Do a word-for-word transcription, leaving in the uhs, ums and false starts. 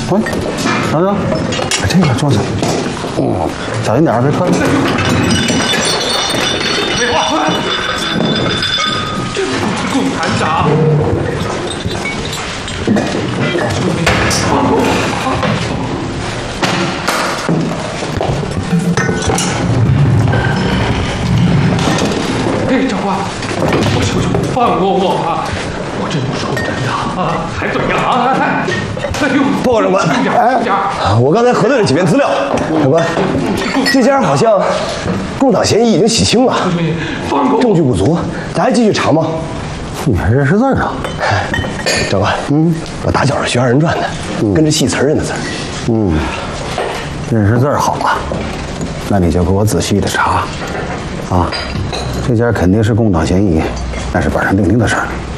喂，等等，把这个坐下。嗯，小心点，别磕。 废话，共产党。哎，长官，我求求你放过我吧！我真不是共产党啊，还怎么样啊？哎，哎呦， 报告长官，哎，我刚才核对了几遍资料，长官，这家好像共党嫌疑已经洗清了，证据不足，咱还继续查吗？ 你还认识字啊？ 长官，嗯，我打小是学二人转的，嗯、跟着戏词认的字。 嗯，认识字好啊，那你就给我仔细的查，啊，这家肯定是共党嫌疑，那是板上钉钉的事儿。